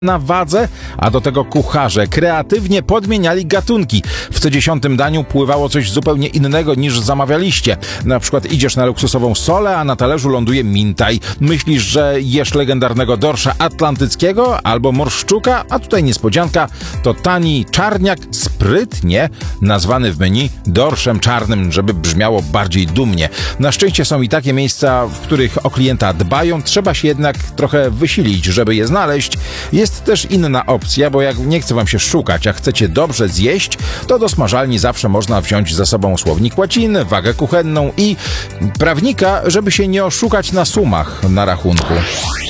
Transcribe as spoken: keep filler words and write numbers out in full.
na wadze, a do tego kucharze kreatywnie podmieniali gatunki. W co dziesiątym daniu pływało coś zupełnie innego niż zamawialiście. Na przykład idziesz na luksusową solę, a na talerzu ląduje mintaj. Myślisz, że jesz legendarnego dorsza atlantyckiego albo morszczuka, a tutaj niespodzianka, to tani czarniak sprytnie nazwany w menu dorszem czarnym, żeby brzmiało bardziej dumnie. Na szczęście są i takie miejsca, w których o klienta dbają, trzeba się jednak trochę wysilić, żeby je znaleźć. Jest też inna opcja, bo jak nie chce wam się szukać, a chcecie dobrze zjeść, to do smażalni zawsze można wziąć ze sobą słownik łaciny, wagę kuchenną i prawnika, żeby się nie oszukać na sumach na rachunku.